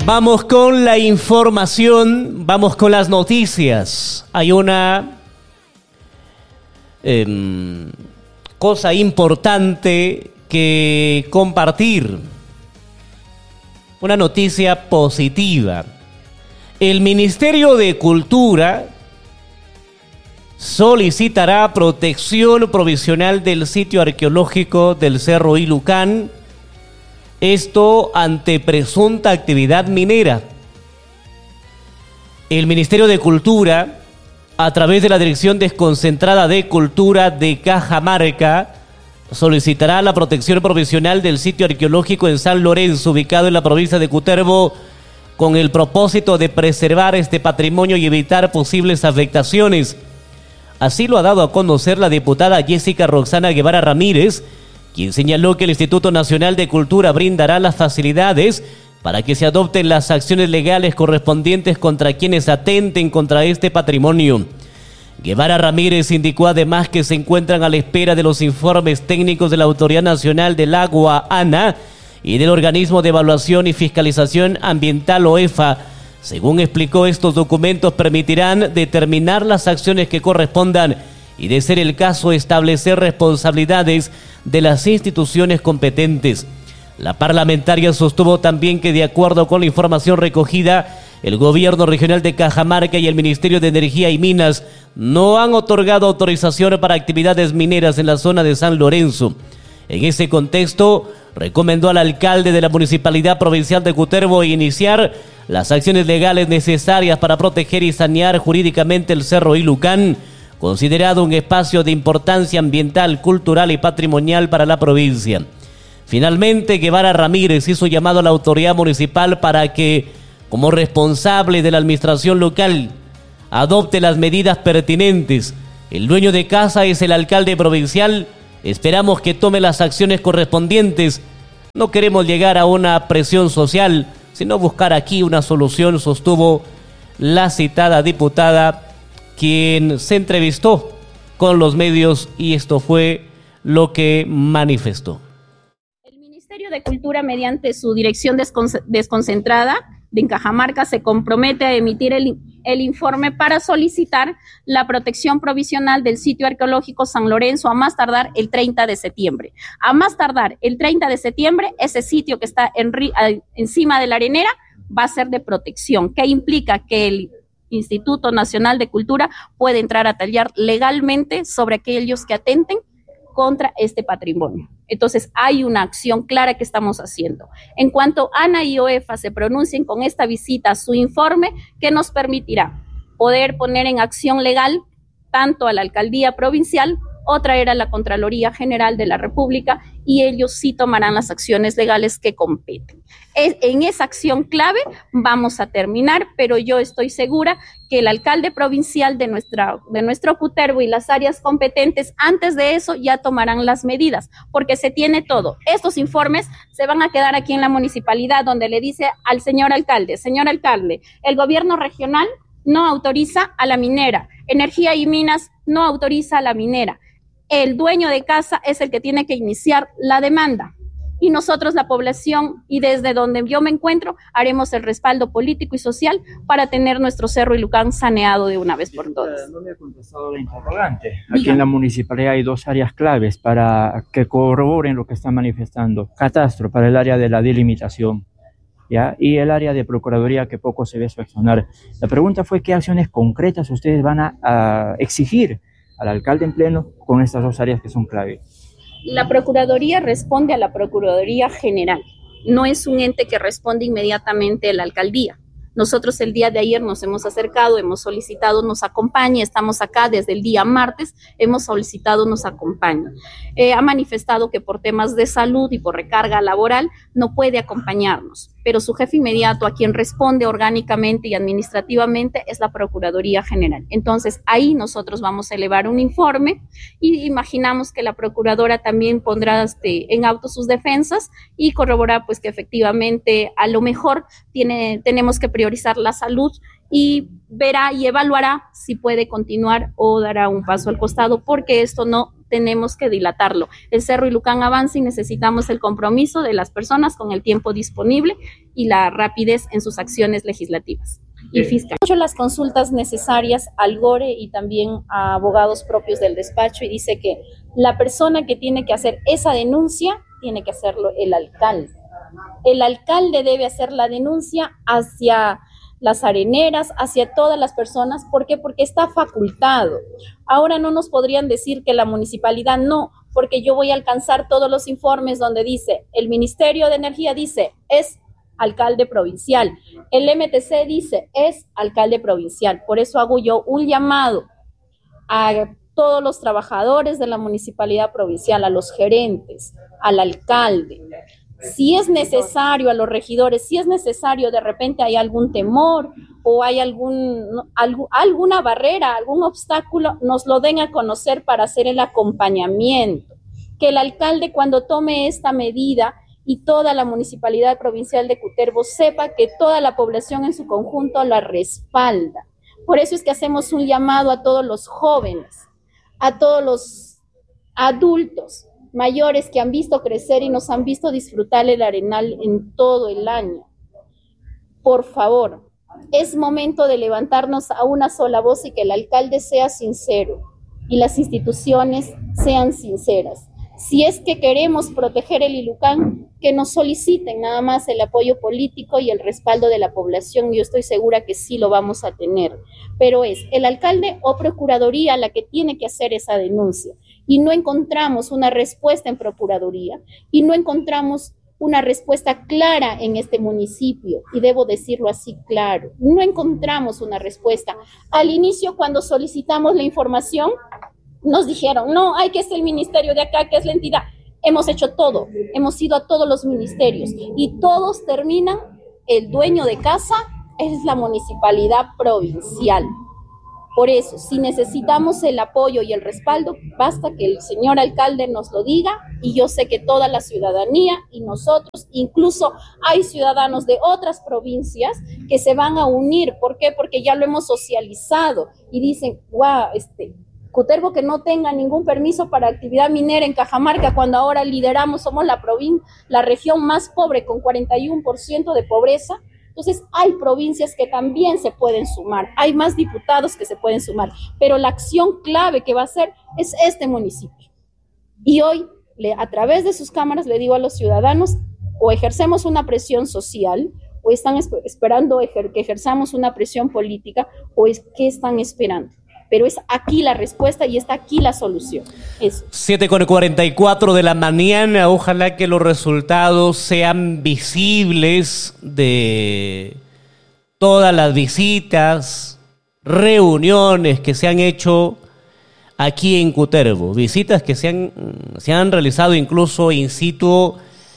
Vamos con la información, vamos con las noticias. Hay una cosa importante que compartir. Una noticia positiva. El Ministerio de Cultura solicitará protección provisional del sitio arqueológico del Cerro Ilucán. Esto ante presunta actividad minera. El Ministerio de Cultura, a través de la Dirección Desconcentrada de Cultura de Cajamarca, solicitará la protección provisional del sitio arqueológico en San Lorenzo, ubicado en la provincia de Cutervo, con el propósito de preservar este patrimonio y evitar posibles afectaciones. Así lo ha dado a conocer la diputada Jessica Roxana Guevara Ramírez, quien señaló que el Instituto Nacional de Cultura brindará las facilidades para que se adopten las acciones legales correspondientes contra quienes atenten contra este patrimonio. Guevara Ramírez indicó además que se encuentran a la espera de los informes técnicos de la Autoridad Nacional del Agua, ANA, y del Organismo de Evaluación y Fiscalización Ambiental, OEFA. Según explicó, estos documentos permitirán determinar las acciones que correspondan y, de ser el caso, establecer responsabilidades de las instituciones competentes. La parlamentaria sostuvo también que, de acuerdo con la información recogida, el Gobierno Regional de Cajamarca y el Ministerio de Energía y Minas no han otorgado autorización para actividades mineras en la zona de San Lorenzo. En ese contexto, recomendó al alcalde de la Municipalidad Provincial de Cutervo iniciar las acciones legales necesarias para proteger y sanear jurídicamente el Cerro Ilucán, considerado un espacio de importancia ambiental, cultural y patrimonial para la provincia. Finalmente, Guevara Ramírez hizo llamado a la autoridad municipal para que, como responsable de la administración local, adopte las medidas pertinentes. El dueño de casa es el alcalde provincial. Esperamos que tome las acciones correspondientes. No queremos llegar a una presión social, sino buscar aquí una solución, sostuvo la citada diputada, quien se entrevistó con los medios, y esto fue lo que manifestó. El Ministerio de Cultura, mediante su Dirección Desconcentrada de Cajamarca, se compromete a emitir el informe para solicitar la protección provisional del sitio arqueológico San Lorenzo a más tardar el 30 de septiembre. A más tardar el 30 de septiembre, ese sitio que está encima de la arenera va a ser de protección, que implica que el Instituto Nacional de Cultura puede entrar a tallar legalmente sobre aquellos que atenten contra este patrimonio. Entonces, hay una acción clara que estamos haciendo. En cuanto ANA y OEFA se pronuncien con esta visita, su informe, que nos permitirá poder poner en acción legal tanto a la alcaldía provincial o traer a la Contraloría General de la República, y ellos sí tomarán las acciones legales que competen. En esa acción clave vamos a terminar, pero yo estoy segura que el alcalde provincial de nuestro Cutervo y las áreas competentes antes de eso ya tomarán las medidas, porque se tiene todo. Estos informes se van a quedar aquí en la municipalidad, donde le dice al señor alcalde, el gobierno regional no autoriza a la minera, Energía y Minas no autoriza a la minera. El dueño de casa es el que tiene que iniciar la demanda, y nosotros, la población, y desde donde yo me encuentro, haremos el respaldo político y social para tener nuestro Cerro Ilucán saneado de una vez por todas. No me ha contestado la interrogante. Aquí en la municipalidad hay dos áreas claves para que corroboren lo que están manifestando. Catastro para el área de la delimitación, ¿ya? Y el área de procuraduría, que poco se ve su accionar. La pregunta fue qué acciones concretas ustedes van a exigir al alcalde en pleno con estas dos áreas que son clave. La Procuraduría responde a la Procuraduría General, no es un ente que responde inmediatamente a la alcaldía. Nosotros el día de ayer nos hemos acercado, hemos solicitado nos acompañe, estamos acá desde el día martes, hemos solicitado nos acompañe. Ha manifestado que por temas de salud y por recarga laboral no puede acompañarnos, pero su jefe inmediato, a quien responde orgánicamente y administrativamente, es la Procuraduría General. Entonces ahí nosotros vamos a elevar un informe y imaginamos que la procuradora también pondrá en auto sus defensas y corroborar pues que efectivamente a lo mejor tenemos que priorizar la salud, y verá y evaluará si puede continuar o dará un paso al costado, porque esto no tenemos que dilatarlo. El Cerro Ilhucán avanza y necesitamos el compromiso de las personas con el tiempo disponible y la rapidez en sus acciones legislativas y fiscales. He hecho las consultas necesarias al GORE y también a abogados propios del despacho y dice que la persona que tiene que hacer esa denuncia tiene que hacerlo el alcalde. El alcalde debe hacer la denuncia hacia las areneras, hacia todas las personas. ¿Por qué? Porque está facultado. Ahora no nos podrían decir que la municipalidad no, porque yo voy a alcanzar todos los informes donde dice, el Ministerio de Energía dice, es alcalde provincial. El MTC dice, es alcalde provincial. Por eso hago yo un llamado a todos los trabajadores de la municipalidad provincial, a los gerentes, al alcalde. Si es necesario, a los regidores, si es necesario, de repente hay algún temor o hay alguna barrera, algún obstáculo, nos lo den a conocer para hacer el acompañamiento. Que el alcalde, cuando tome esta medida y toda la municipalidad provincial de Cutervo, sepa que toda la población en su conjunto la respalda. Por eso es que hacemos un llamado a todos los jóvenes, a todos los adultos mayores que han visto crecer y nos han visto disfrutar el Arenal en todo el año. Por favor, es momento de levantarnos a una sola voz y que el alcalde sea sincero y las instituciones sean sinceras. Si es que queremos proteger el Ilhucán, que nos soliciten nada más el apoyo político y el respaldo de la población. Yo estoy segura que sí lo vamos a tener, pero es el alcalde o procuraduría la que tiene que hacer esa denuncia. Y no encontramos una respuesta en procuraduría y no encontramos una respuesta clara en este municipio, y debo decirlo así claro, no encontramos una respuesta. Al inicio, cuando solicitamos la información, nos dijeron, no, hay que ser el ministerio de acá, que es la entidad. Hemos hecho todo, hemos ido a todos los ministerios y todos terminan, el dueño de casa es la municipalidad provincial. Por eso, si necesitamos el apoyo y el respaldo, basta que el señor alcalde nos lo diga, y yo sé que toda la ciudadanía y nosotros, incluso hay ciudadanos de otras provincias que se van a unir. ¿Por qué? Porque ya lo hemos socializado y dicen, wow, Cutervo que no tenga ningún permiso para actividad minera en Cajamarca, cuando ahora lideramos, somos la región más pobre con 41% de pobreza. Entonces hay provincias que también se pueden sumar, hay más diputados que se pueden sumar, pero la acción clave que va a hacer es este municipio. Y hoy, a través de sus cámaras, le digo a los ciudadanos, o ejercemos una presión social, o están esperando que ejerzamos una presión política, o ¿qué están esperando? Pero es aquí la respuesta y está aquí la solución. 7:44 de la mañana. Ojalá que los resultados sean visibles de todas las visitas, reuniones que se han hecho aquí en Cutervo. Visitas que se han realizado incluso in situ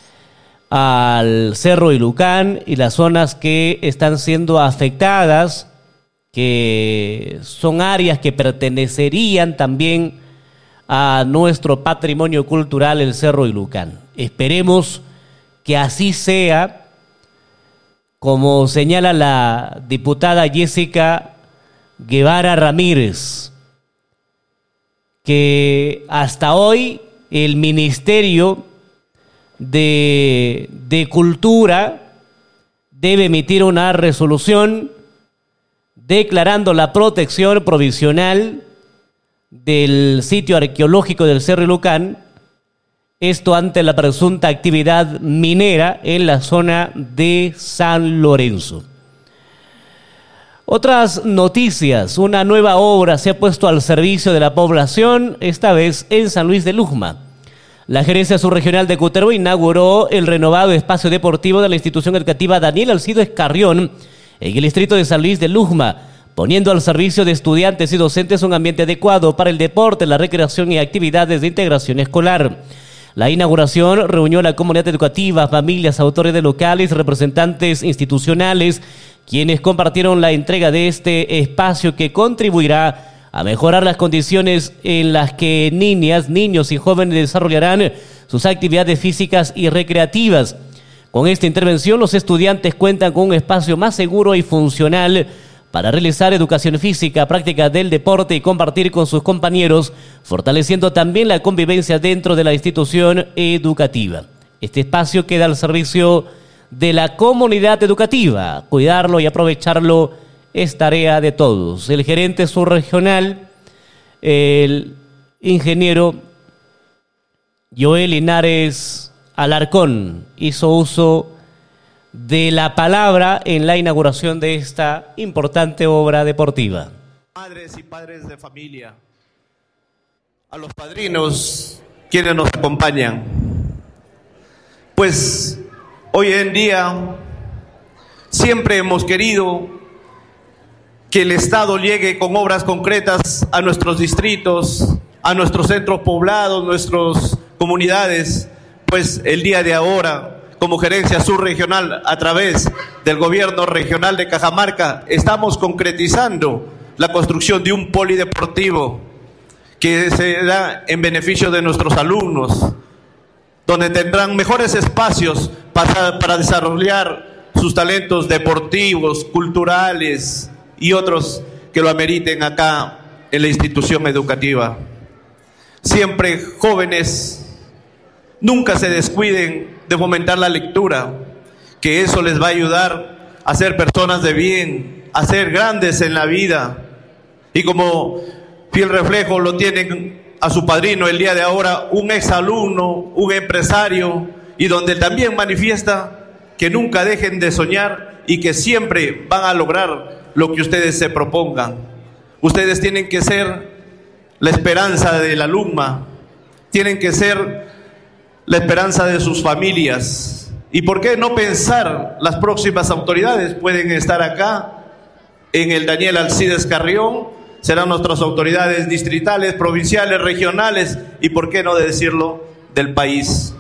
al Cerro Ilhucán y las zonas que están siendo afectadas, que son áreas que pertenecerían también a nuestro patrimonio cultural, el Cerro Ilhucán. Esperemos que así sea, como señala la diputada Jessica Guevara Ramírez, que hasta hoy el Ministerio de Cultura debe emitir una resolución declarando la protección provisional del sitio arqueológico del Cerro Ilhucán, esto ante la presunta actividad minera en la zona de San Lorenzo. Otras noticias: una nueva obra se ha puesto al servicio de la población, esta vez en San Luis de Lujma. La Gerencia Subregional de Cutervo inauguró el renovado espacio deportivo de la institución educativa Daniel Alcides Carrión en el distrito de San Luis de Lujma, poniendo al servicio de estudiantes y docentes un ambiente adecuado para el deporte, la recreación y actividades de integración escolar. La inauguración reunió a la comunidad educativa, familias, autoridades locales, representantes institucionales, quienes compartieron la entrega de este espacio que contribuirá a mejorar las condiciones en las que niñas, niños y jóvenes desarrollarán sus actividades físicas y recreativas. Con esta intervención, los estudiantes cuentan con un espacio más seguro y funcional para realizar educación física, práctica del deporte y compartir con sus compañeros, fortaleciendo también la convivencia dentro de la institución educativa. Este espacio queda al servicio de la comunidad educativa. Cuidarlo y aprovecharlo es tarea de todos. El gerente subregional, el ingeniero Joel Linares Alarcón, hizo uso de la palabra en la inauguración de esta importante obra deportiva. Madres y padres de familia, a los padrinos quienes nos acompañan, pues hoy en día siempre hemos querido que el Estado llegue con obras concretas a nuestros distritos, a nuestros centros poblados, nuestras comunidades, pues el día de ahora, como gerencia subregional, a través del gobierno regional de Cajamarca, estamos concretizando la construcción de un polideportivo que se da en beneficio de nuestros alumnos, donde tendrán mejores espacios para desarrollar sus talentos deportivos, culturales y otros que lo ameriten acá en la institución educativa. Siempre jóvenes, nunca se descuiden de fomentar la lectura, que eso les va a ayudar a ser personas de bien, a ser grandes en la vida. Y como fiel reflejo lo tienen a su padrino el día de ahora, un exalumno, un empresario, y donde también manifiesta que nunca dejen de soñar y que siempre van a lograr lo que ustedes se propongan. Ustedes tienen que ser la esperanza de la alumna, tienen que ser la esperanza de sus familias. ¿Y por qué no pensar? Las próximas autoridades pueden estar acá en el Daniel Alcides Carrión, serán nuestras autoridades distritales, provinciales, regionales y por qué no decirlo, del país.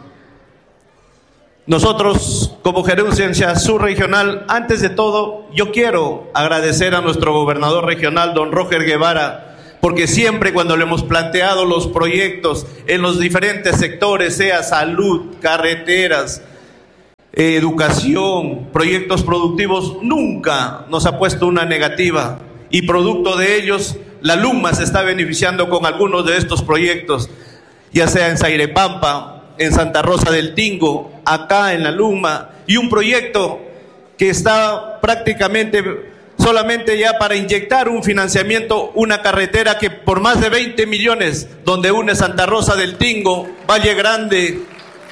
Nosotros, como gerencia subregional, antes de todo, yo quiero agradecer a nuestro gobernador regional, don Roger Guevara, porque siempre cuando le hemos planteado los proyectos en los diferentes sectores, sea salud, carreteras, educación, proyectos productivos, nunca nos ha puesto una negativa. Y producto de ellos, la LUMA se está beneficiando con algunos de estos proyectos, ya sea en Zairepampa, en Santa Rosa del Tingo, acá en la LUMA, y un proyecto que está prácticamente solamente ya para inyectar un financiamiento, una carretera que por más de 20 millones, donde une Santa Rosa del Tingo, Valle Grande.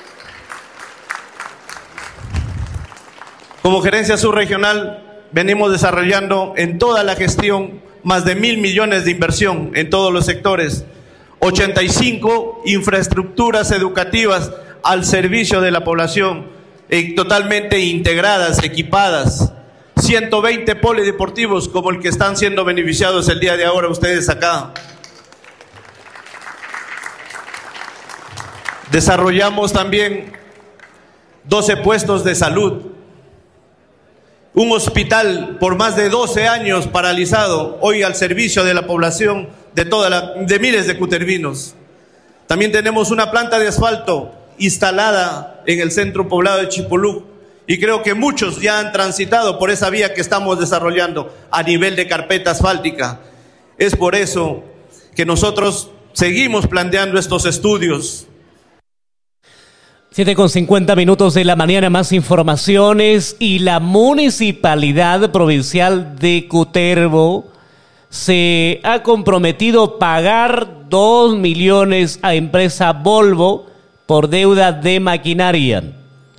Como gerencia subregional venimos desarrollando en toda la gestión más de 1.000 millones de inversión en todos los sectores, 85 infraestructuras educativas al servicio de la población, totalmente integradas, equipadas, 120 polideportivos como el que están siendo beneficiados el día de ahora ustedes acá. Desarrollamos también 12 puestos de salud, un hospital por más de 12 años paralizado, hoy al servicio de la población de miles de cutervinos. También tenemos una planta de asfalto instalada en el centro poblado de Chipulú, y creo que muchos ya han transitado por esa vía que estamos desarrollando a nivel de carpeta asfáltica. Es por eso que nosotros seguimos planteando estos estudios. 7:50 de la mañana, más informaciones. Y la Municipalidad Provincial de Cutervo se ha comprometido a pagar 2 millones a empresa Volvo por deuda de maquinaria.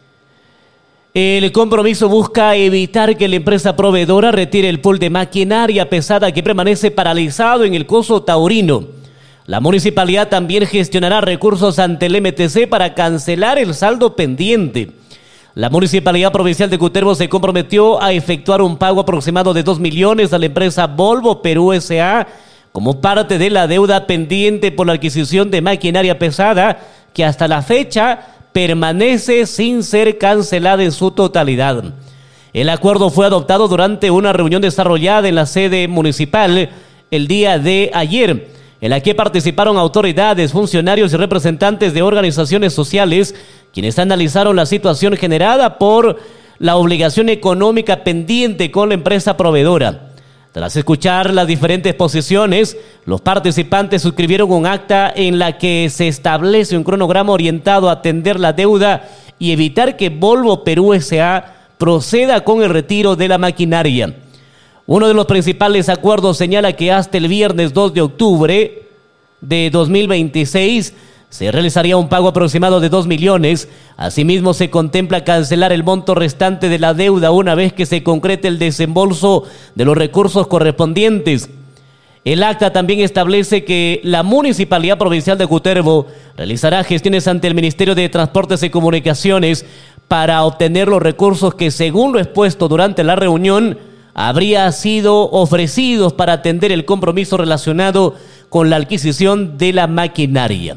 El compromiso busca evitar que la empresa proveedora retire el pool de maquinaria pesada que permanece paralizado en el Coso Taurino. La municipalidad también gestionará recursos ante el MTC para cancelar el saldo pendiente. La Municipalidad Provincial de Cutervo se comprometió a efectuar un pago aproximado de 2 millones a la empresa Volvo Perú S.A. como parte de la deuda pendiente por la adquisición de maquinaria pesada que hasta la fecha permanece sin ser cancelada en su totalidad. El acuerdo fue adoptado durante una reunión desarrollada en la sede municipal el día de ayer, en la que participaron autoridades, funcionarios y representantes de organizaciones sociales, quienes analizaron la situación generada por la obligación económica pendiente con la empresa proveedora. Tras escuchar las diferentes posiciones, los participantes suscribieron un acta en la que se establece un cronograma orientado a atender la deuda y evitar que Volvo Perú S.A. proceda con el retiro de la maquinaria. Uno de los principales acuerdos señala que hasta el viernes 2 de octubre de 2026 se realizaría un pago aproximado de 2 millones. Asimismo, se contempla cancelar el monto restante de la deuda una vez que se concrete el desembolso de los recursos correspondientes. El acta también establece que la Municipalidad Provincial de Cutervo realizará gestiones ante el Ministerio de Transportes y Comunicaciones para obtener los recursos que, según lo expuesto durante la reunión, habría sido ofrecidos para atender el compromiso relacionado con la adquisición de la maquinaria.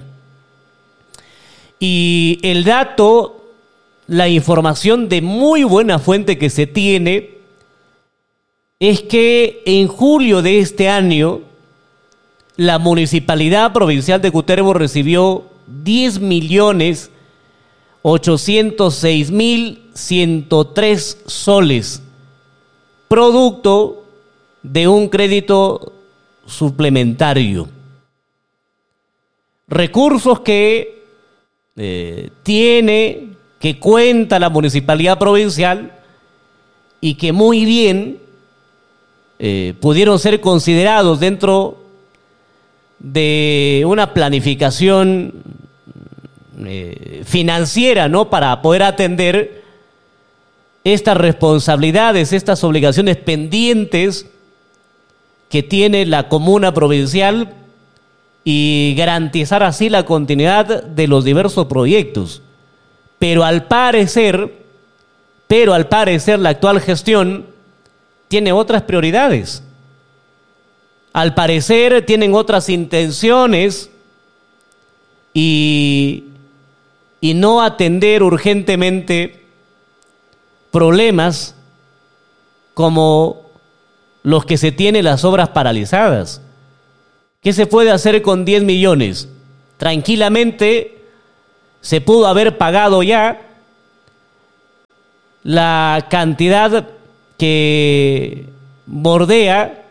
Y el dato, la información de muy buena fuente que se tiene, es que en julio de este año, la Municipalidad Provincial de Cutervo recibió 10.806.103 soles, producto de un crédito suplementario. Recursos que que cuenta la Municipalidad Provincial y que muy bien pudieron ser considerados dentro de una planificación financiera, ¿no?, para poder atender estas responsabilidades, estas obligaciones pendientes que tiene la comuna provincial y garantizar así la continuidad de los diversos proyectos. Pero al parecer la actual gestión tiene otras prioridades. Al parecer tienen otras intenciones y no atender urgentemente problemas como los que se tienen las obras paralizadas. ¿Qué se puede hacer con 10 millones? Tranquilamente se pudo haber pagado ya la cantidad que bordea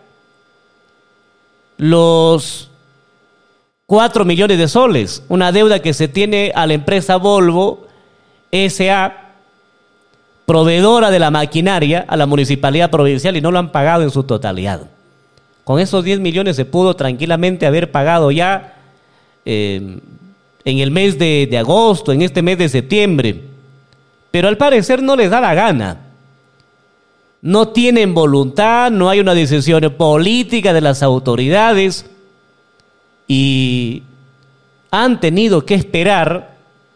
los 4 millones de soles, una deuda que se tiene a la empresa Volvo S.A., proveedora de la maquinaria, a la Municipalidad Provincial, y no lo han pagado en su totalidad. Con esos 10 millones se pudo tranquilamente haber pagado ya en el mes de agosto, en este mes de septiembre. Pero al parecer no les da la gana. No tienen voluntad, no hay una decisión política de las autoridades y han tenido que esperar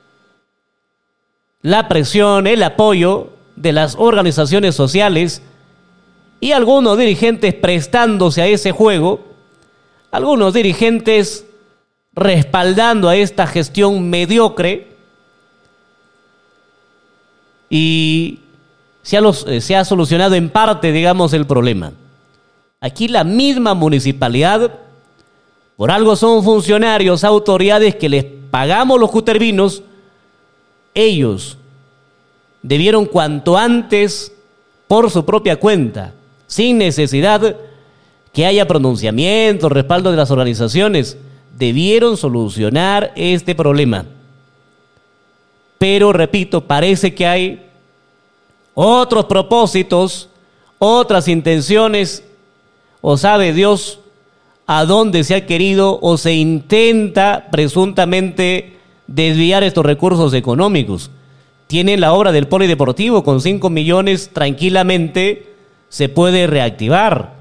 la presión, el apoyo de las organizaciones sociales y algunos dirigentes prestándose a ese juego, algunos dirigentes respaldando a esta gestión mediocre, y se ha solucionado en parte, digamos, el problema. Aquí la misma municipalidad, por algo son funcionarios, autoridades que les pagamos los cutervinos, ellos debieron cuanto antes, por su propia cuenta, sin necesidad que haya pronunciamiento, respaldo de las organizaciones, debieron solucionar este problema. Pero, repito, parece que hay otros propósitos, otras intenciones, o sabe Dios a dónde se ha querido o se intenta presuntamente desviar estos recursos económicos. Tienen la obra del polideportivo con 5 millones, tranquilamente se puede reactivar.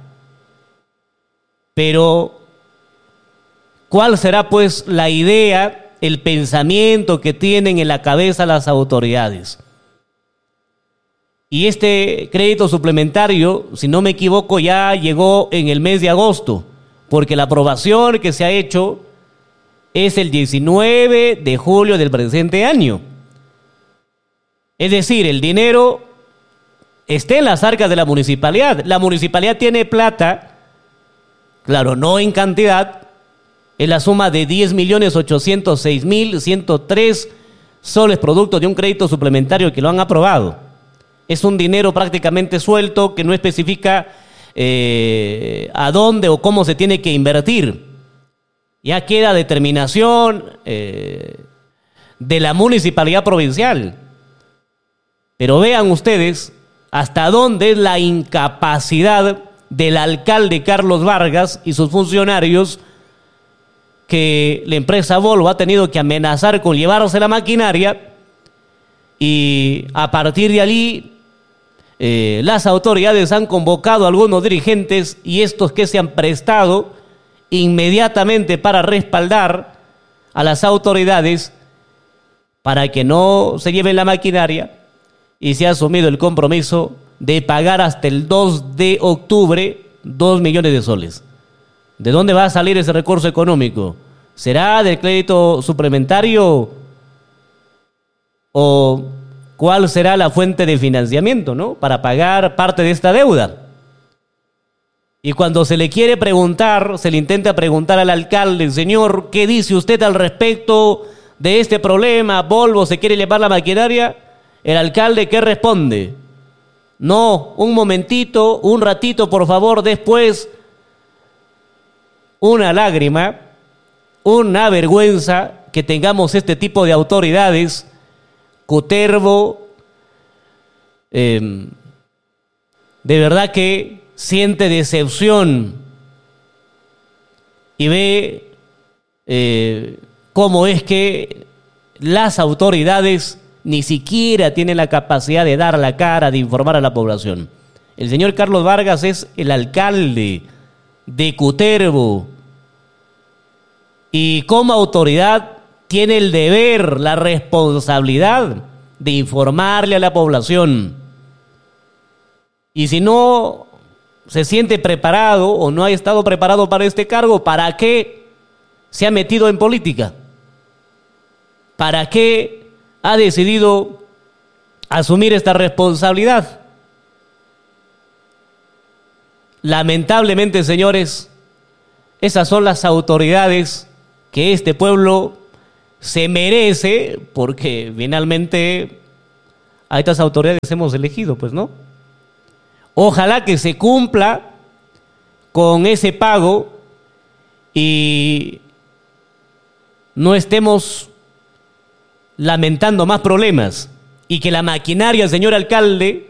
Pero, ¿cuál será pues la idea, el pensamiento que tienen en la cabeza las autoridades? Y este crédito suplementario, si no me equivoco, ya llegó en el mes de agosto, porque la aprobación que se ha hecho es el 19 de julio del presente año. Es decir, el dinero está en las arcas de la municipalidad. La municipalidad tiene plata, claro, no en cantidad, en la suma de 10.806.103 soles producto de un crédito suplementario que lo han aprobado. Es un dinero prácticamente suelto que no especifica a dónde o cómo se tiene que invertir. Ya queda determinación de la municipalidad provincial. Pero vean ustedes hasta dónde es la incapacidad del alcalde Carlos Vargas y sus funcionarios, que la empresa Volvo ha tenido que amenazar con llevarse la maquinaria, y a partir de allí las autoridades han convocado a algunos dirigentes, y estos que se han prestado inmediatamente para respaldar a las autoridades para que no se lleven la maquinaria, y se ha asumido el compromiso de pagar hasta el 2 de octubre 2 millones de soles. ¿De dónde va a salir ese recurso económico? ¿Será del crédito suplementario o cuál será la fuente de financiamiento, ¿no?, para pagar parte de esta deuda? Y cuando se le quiere preguntar, se le intenta preguntar al alcalde: señor, ¿qué dice usted al respecto de este problema? ¿Volvo se quiere llevar la maquinaria? El alcalde, ¿qué responde? No, un momentito, un ratito, por favor, después. Una lágrima, una vergüenza que tengamos este tipo de autoridades. Cutervo, de verdad que siente decepción y ve cómo es que las autoridades ni siquiera tienen la capacidad de dar la cara, de informar a la población. El señor Carlos Vargas es el alcalde de Cutervo y como autoridad tiene el deber, la responsabilidad de informarle a la población. Y si no se siente preparado o no ha estado preparado para este cargo, ¿para qué se ha metido en política? ¿Para qué ha decidido asumir esta responsabilidad? Lamentablemente, señores, esas son las autoridades que este pueblo se merece, porque finalmente a estas autoridades hemos elegido, pues, ¿no? Ojalá que se cumpla con ese pago y no estemos lamentando más problemas, y que la maquinaria, señor alcalde,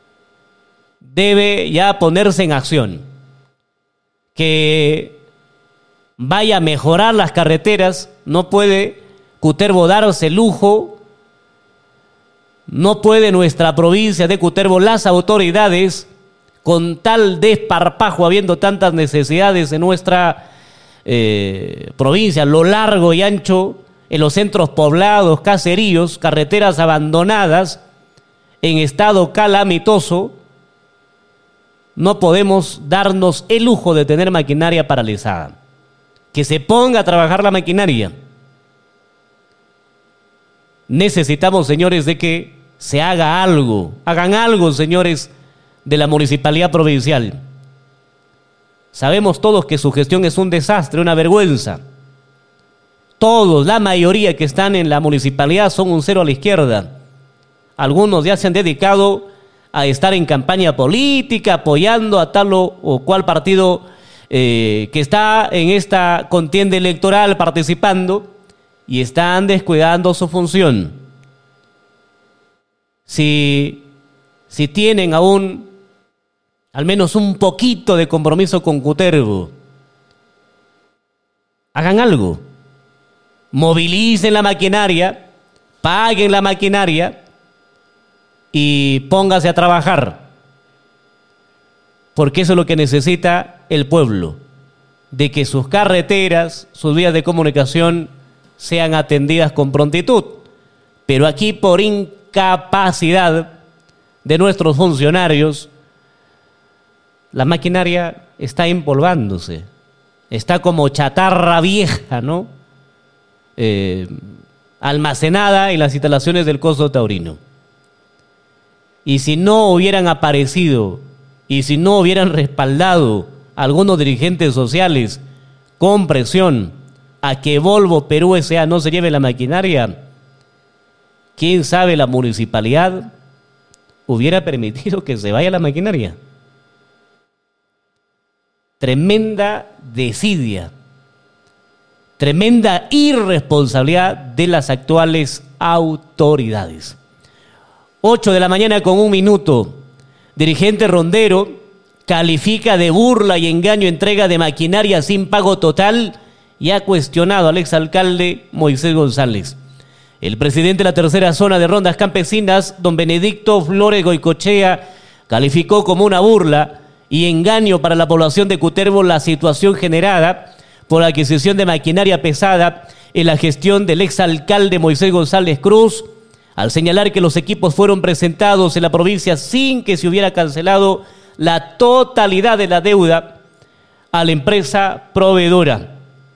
debe ya ponerse en acción, que vaya a mejorar las carreteras. No puede Cutervo darse el lujo, no puede nuestra provincia de Cutervo, las autoridades, con tal desparpajo, habiendo tantas necesidades en nuestra provincia, lo largo y ancho, en los centros poblados, caseríos, carreteras abandonadas, en estado calamitoso. No podemos darnos el lujo de tener maquinaria paralizada. Que se ponga a trabajar la maquinaria. Necesitamos, señores, de que se haga algo. Hagan algo, señores, de la municipalidad provincial. Sabemos todos que su gestión es un desastre, una vergüenza. Todos, la mayoría que están en la municipalidad son un cero a la izquierda. Algunos ya se han dedicado a estar en campaña política, apoyando a tal o cual partido que está en esta contienda electoral participando, y están descuidando su función. Si tienen aún al menos un poquito de compromiso con Cutervo, hagan algo. Movilicen la maquinaria, paguen la maquinaria y póngase a trabajar. Porque eso es lo que necesita el pueblo, de que sus carreteras, sus vías de comunicación sean atendidas con prontitud. Pero aquí, por incapacidad de nuestros funcionarios, la maquinaria está empolvándose, está como chatarra vieja, ¿no? Almacenada en las instalaciones del Coso Taurino. Y si no hubieran aparecido y si no hubieran respaldado a algunos dirigentes sociales con presión a que Volvo Perú S.A. no se lleve la maquinaria, quién sabe, la municipalidad hubiera permitido que se vaya la maquinaria. tremenda desidia, tremenda irresponsabilidad de las actuales autoridades. 8 de la mañana con 1 minuto. Dirigente rondero califica de burla y engaño entrega de maquinaria sin pago total y ha cuestionado al exalcalde Moisés González. El presidente de la tercera zona de rondas campesinas, don Benedicto Flores Goicoechea, calificó como una burla y engaño para la población de Cutervo la situación generada por la adquisición de maquinaria pesada en la gestión del exalcalde Moisés González Cruz, al señalar que los equipos fueron presentados en la provincia sin que se hubiera cancelado la totalidad de la deuda a la empresa proveedora.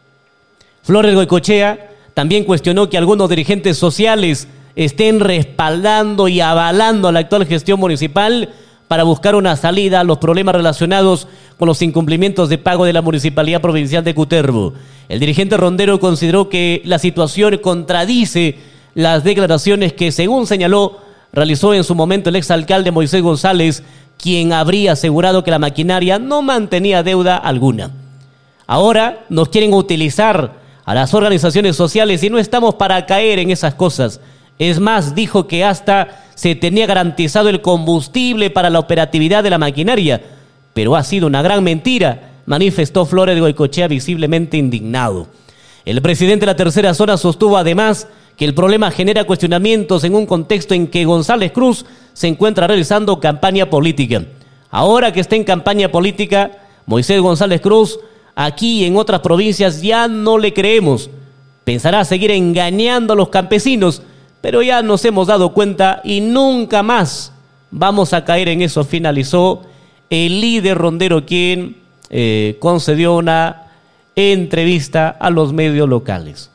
Flores Goicoechea también cuestionó que algunos dirigentes sociales estén respaldando y avalando a la actual gestión municipal para buscar una salida a los problemas relacionados con los incumplimientos de pago de la Municipalidad Provincial de Cutervo. El dirigente rondero consideró que la situación contradice las declaraciones que, según señaló, realizó en su momento el exalcalde Moisés González, quien habría asegurado que la maquinaria no mantenía deuda alguna. Ahora nos quieren utilizar a las organizaciones sociales y no estamos para caer en esas cosas. Es más, dijo que hasta se tenía garantizado el combustible para la operatividad de la maquinaria, pero ha sido una gran mentira, manifestó Flores Goicoechea visiblemente indignado. El presidente de la tercera zona sostuvo además que el problema genera cuestionamientos en un contexto en que González Cruz se encuentra realizando campaña política. Ahora que está en campaña política, Moisés González Cruz, aquí y en otras provincias ya no le creemos. Pensará seguir engañando a los campesinos, pero ya nos hemos dado cuenta y nunca más vamos a caer en eso, finalizó el líder rondero, quien concedió una entrevista a los medios locales.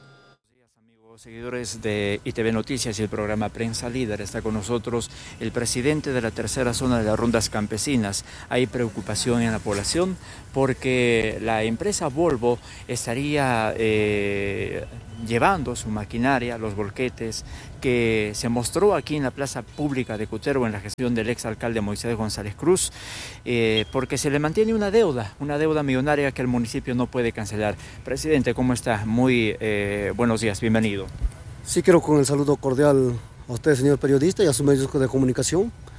Seguidores de ITV Noticias y el programa Prensa Líder, está con nosotros el presidente de la tercera zona de las rondas campesinas. Hay preocupación en la población porque la empresa Volvo estaría llevando su maquinaria, los volquetes, que se mostró aquí en la plaza pública de Cutervo en la gestión del exalcalde Moisés González Cruz, porque se le mantiene una deuda millonaria que el municipio no puede cancelar. Presidente, ¿cómo está? Muy buenos días, bienvenido. Sí, quiero con el saludo cordial a usted, señor periodista, y a sus medios de comunicación.